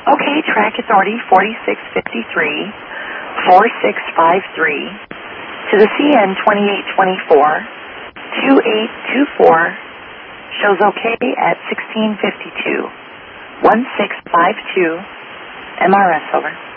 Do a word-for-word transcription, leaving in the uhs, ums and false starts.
Okay, track authority forty-six fifty-three, forty-six fifty-three. To the C N twenty-eight twenty-four, twenty-eight twenty-four. Shows okay at sixteen fifty-two, sixteen fifty-two. M R S over.